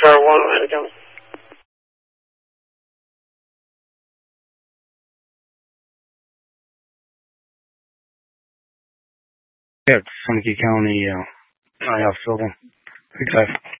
star 1 and come. Yeah, Seneca County, IL Civil. 65.